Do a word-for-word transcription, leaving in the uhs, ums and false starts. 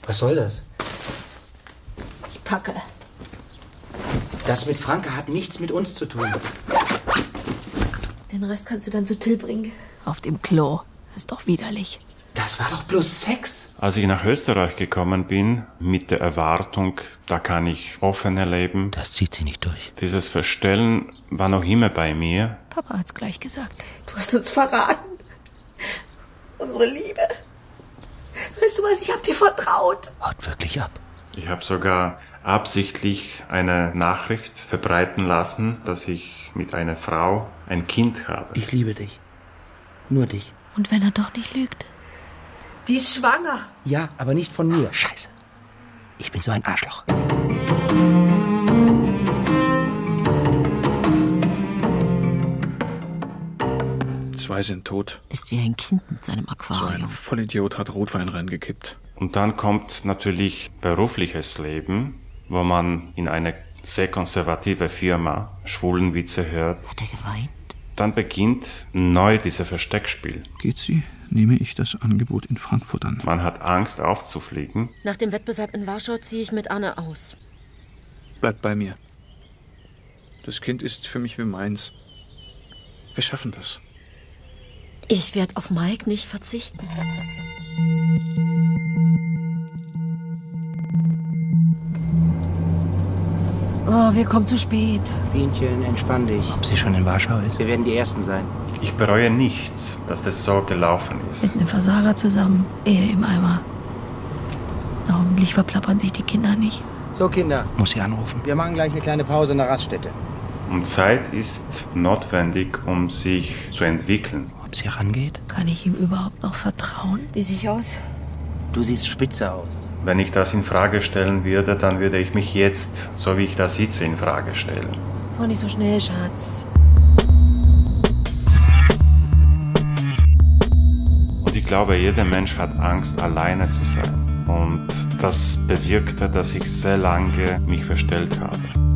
Was soll das? Ich packe. Das mit Franke hat nichts mit uns zu tun. Den Rest kannst du dann zu Till bringen. Auf dem Klo. Ist doch widerlich. Das war doch bloß Sex. Als ich nach Österreich gekommen bin, mit der Erwartung, da kann ich offener leben. Das zieht sie nicht durch. Dieses Verstellen war noch immer bei mir. Papa hat's gleich gesagt. Du hast uns verraten. Unsere Liebe. Weißt du was, ich hab dir vertraut. Haut wirklich ab. Ich habe sogar absichtlich eine Nachricht verbreiten lassen, dass ich mit einer Frau ein Kind habe. Ich liebe dich. Nur dich. Und wenn er doch nicht lügt? Die ist schwanger. Ja, aber nicht von mir. Scheiße. Ich bin so ein Arschloch. Zwei sind tot. Ist wie ein Kind mit seinem So Aquarium. ein Vollidiot hat Rotwein reingekippt. Und dann kommt natürlich berufliches Leben, wo man in eine sehr konservative Firma schwulen Witze hört. Hat er geweint? Dann beginnt neu dieses Versteckspiel. Geht sie, nehme ich das Angebot in Frankfurt an. Man hat Angst aufzufliegen. Nach dem Wettbewerb in Warschau ziehe ich mit Anne aus. Bleib bei mir. Das Kind ist für mich wie meins. Wir schaffen das. Ich werde auf Mike nicht verzichten. Oh, wir kommen zu spät. Bienchen, entspann dich. Ob sie schon in Warschau ist? Wir werden die Ersten sein. Ich bereue nichts, dass das so gelaufen Mit ist. einem Versager zusammen. Ehe im Eimer. Na, hoffentlich verplappern sich die Kinder nicht. So, Kinder. Muss sie anrufen. Wir machen gleich eine kleine Pause in der Raststätte. Und Zeit ist notwendig, um sich zu entwickeln. Ob sie rangeht? Kann ich ihm überhaupt noch vertrauen? Wie sehe ich aus? Du siehst spitze aus. Wenn ich das in Frage stellen würde, dann würde ich mich jetzt, so wie ich da sitze, in Frage stellen. Fahr nicht so schnell, Schatz. Und ich glaube, jeder Mensch hat Angst, alleine zu sein. Und das bewirkte, dass ich sehr lange mich verstellt habe.